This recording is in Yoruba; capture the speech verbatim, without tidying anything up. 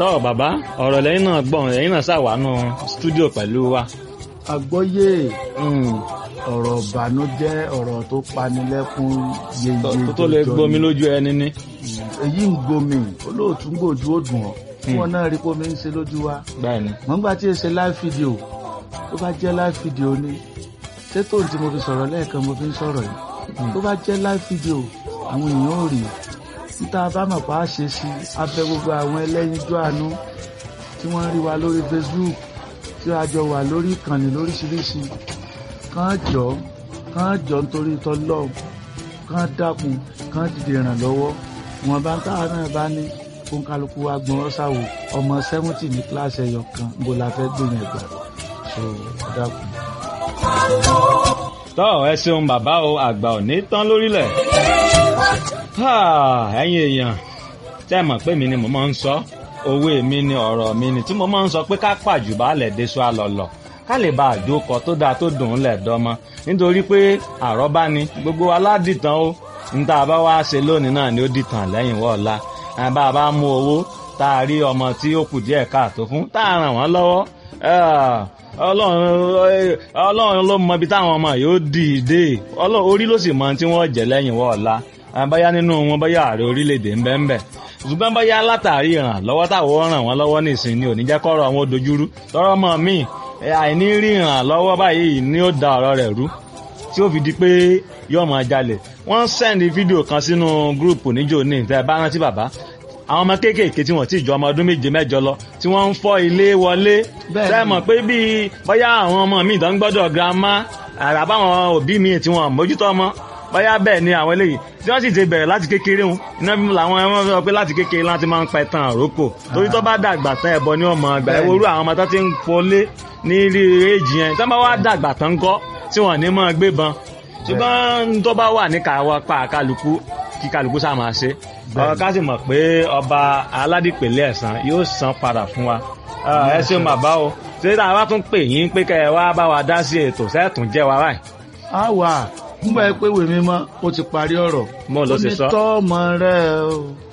tọ́ bàbá ọ̀rọ̀ lẹ́yìn náà gbọ̀n lẹ́yìn náà ṣàwánú stúdíò pẹ̀lú wa. àgbọ́yé ọ̀rọ̀ ìbànújẹ́ ọ̀rọ̀ tó panilẹ́kún yeye tó lè gbomi lójú ẹni ní. èyí ń gbomi olóòtú ń gbòjú òdùn ọ̀ tí wọ́n náà rí pé omi ń ṣe lójú wa. bẹ́ẹ̀ni. mọ̀ nígbà tí èsè live video tó bá jẹ́ live video ni ṣé tóun tí mo fi sọ̀rọ̀ lẹ́ẹ̀kan mo fi ń sọ̀rọ̀ yìí tó bá jẹ́ live video àwọn èèyàn ò rí níta bá mọ̀ pa á ṣe sí abẹ́ gbogbo àwọn ẹlẹ́yinjú àánú tí wọ́n rí wa lórí Facebook tí a jọ wà lórí ìkànnì lóríṣiríṣi kàn jọ kàn jọ nítorí tọ́lọ́ kàn dákun kàn dìde ìrànlọ́wọ́ wọn bá ń táwọn náà bá ní fún kálukú wa gbọ́n ọ́sàwò ọmọ sẹ́wọ́ntì ní kíláàsì ẹ̀yọ kan bó la fẹ́ gbìyànjú ẹ̀gbà so dákun. tọ́ ẹ ṣeun bàbá o àgbà ò ní tán lórílẹ̀. ẹ̀yin èèyàn tẹ́ ẹ mọ̀ pé mi ni mo máa ń sọ òwe mi ni ọ̀rọ̀ mi ni tí mo máa ń sọ pé ká pàjù baálẹ̀ déṣọ àlọ́lọ̀ ká lè bá àjókọ tó dáa tó dùn ún lẹ̀ dọ́mọ nítorí pé àrọ́bá ni gbogbo aládìtàn ó níta bá wá ṣe lónìí náà ni ó dìtàn lẹ́yìn wọ́ọ̀la bá a bá mú owó tá a rí ọmọ tí ó kù díẹ̀ káàtó fún tá a ràn wọ́n lọ́wọ́ ọlọ́run ló mọ ibi táwọn ọmọ yóò dìde orí ló sì mọ tí wọ́n jẹ́ lẹ́yìn wọ́ọ̀la báyá nínú wọn báyá ààrẹ orílẹ̀-èdè ń bẹ ń bẹ ṣùgbọ́n báyá látàrí ìrànlọ́wọ́ táwọn ràn wọ́n lọ́wọ́ nìsín ni ò ní jẹ́ kọ́rọ̀ wọn dojúrú tọ́rọ́ mọ́ mi àìní rí ìrànlọ́wọ́ báyìí ni ó da ọ̀rọ̀ rẹ̀ rú tí ó fi di pé yóò máa jalè wọ́n sẹ́ndì fídíò kan sínú gúrùpù níjó ní ìtẹ́ bá rántí bàbá àwọn ọmọ kéékèèké tí wọ́n ti jọ ọmọ ọdún méje mẹ́jọ lọ tí wọ́n ń fọ́ ilé wọlé sẹ́mọ̀ pé bíi bóyá àwọn ọmọ mi ìdán gbọ́dọ̀ girama àràbáwọn òbí mi tí wọ́n mójútó ọmọ bóyá bẹ́ẹ̀ ni àwọn eléyìí tí wọ́n sì ti bẹ̀rẹ̀ láti kékeré wọn iná bí làwọn ẹmọ sọ pé láti kékeré láti máa ń pẹ tán àrókò torí tó bá dàgbà tán ẹbọ ní ọmọ àgbà ẹwọ́rú àwọn ọmọ tó ti ń fọlé ní rí èjì yẹn tó bá wá dàgbà tán kọ́ tí wọ́n ní máa gbébọn ṣùgbọ́n tó bá wà ní káwọ́ pa kálukú kí kálukú sá máa ṣe ọ̀rọ̀ ká sì mọ̀ pé ọba aládìpẹ̀lẹ̀ ẹ̀san yóò san padà fún wa ẹ ṣeun bàbá o ṣé tá a bá tún pè yín pé kẹ́ ẹ wá bá wa dá sí ètò sẹ́ẹ̀tún jẹ́ wa báyìí. a wà nígbà pé wèmí mọ́ ó ti parí ọ̀rọ̀ mo ló ṣe sọ. onítọ́ ọmọ rẹ o